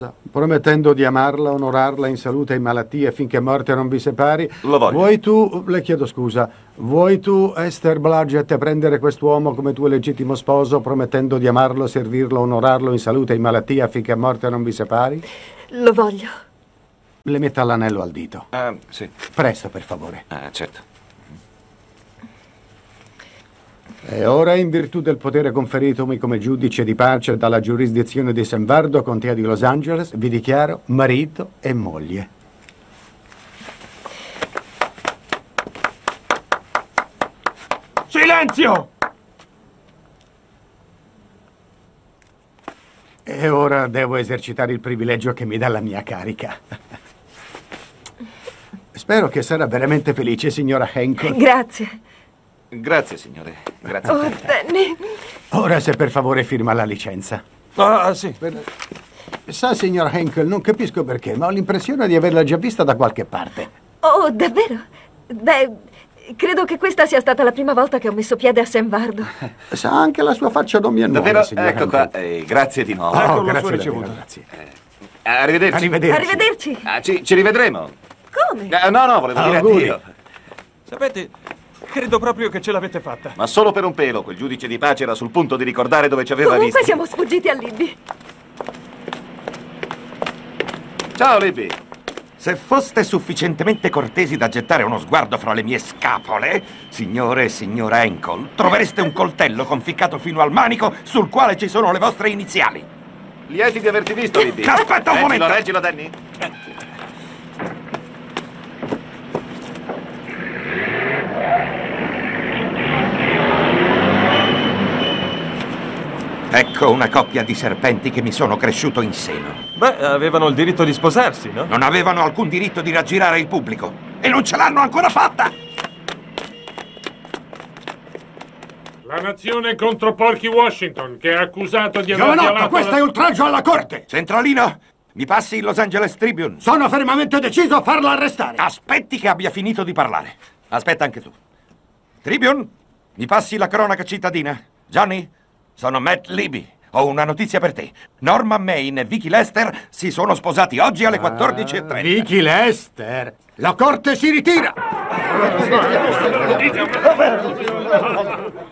promettendo di amarla, onorarla in salute e in malattia finché morte non vi separi. Lo voglio. Vuoi tu, le chiedo scusa, vuoi tu, Esther Blodgett, prendere quest'uomo come tuo legittimo sposo, promettendo di amarlo, servirlo, onorarlo in salute e in malattia finché morte non vi separi? Lo voglio. Le metta l'anello al dito. Sì. Presto, per favore. Certo. E ora, in virtù del potere conferitomi come giudice di pace dalla giurisdizione di San Vardo, contea di Los Angeles, vi dichiaro marito e moglie. Silenzio! E ora devo esercitare il privilegio che mi dà la mia carica. Spero che sarà veramente felice, signora Henkel. Grazie. Grazie, signore. Grazie. Oh, Danny. Ora, se per favore firma la licenza. Sì. Sa, signora Henkel, non capisco perché, ma ho l'impressione di averla già vista da qualche parte. Oh, davvero? Beh, credo che questa sia stata la prima volta che ho messo piede a San Vardo. Sa, anche la sua faccia non mi è nuova, Davvero? signora Ecco qua. Henkel. Grazie di nuovo. Ecco la grazie sua davvero, ricevuta. grazie. Arrivederci. Arrivederci. Arrivederci. Ci rivedremo. Come? No, volevo dire Auguri. addio. Sapete, credo proprio che ce l'avete fatta. Ma solo per un pelo. Quel giudice di pace era sul punto di ricordare dove ci aveva Comunque visti. siamo sfuggiti a Libby. Ciao, Libby. Se foste sufficientemente cortesi da gettare uno sguardo fra le mie scapole, signore e signora Henkel, trovereste un coltello conficcato fino al manico sul quale ci sono le vostre iniziali. Lieti di averti visto, Libby. Aspetta un momento. Reggilo, Danny. Ecco una coppia di serpenti che mi sono cresciuto in seno. Beh, avevano il diritto di sposarsi, no? Non avevano alcun diritto di raggirare il pubblico e non ce l'hanno ancora fatta! La nazione contro Porky Washington, che è accusato di aver Giovanotto, violato questo la... è oltraggio alla corte! Centralino, mi passi il Los Angeles Tribune. Sono fermamente deciso a farlo arrestare! Aspetti che abbia finito di parlare. Aspetta anche tu. Tribune, mi passi la cronaca cittadina. Johnny, sono Matt Libby. Ho una notizia per te. Norman Main e Vicky Lester si sono sposati oggi alle 14:30. Vicky Lester! La corte si ritira!